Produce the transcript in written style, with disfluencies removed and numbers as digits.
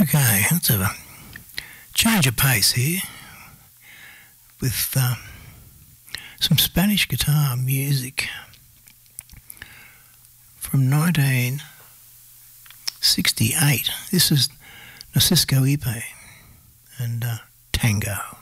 Okay, let's have a change of pace here with some Spanish guitar music from 1968. This is Narcisco Ipe and Tango.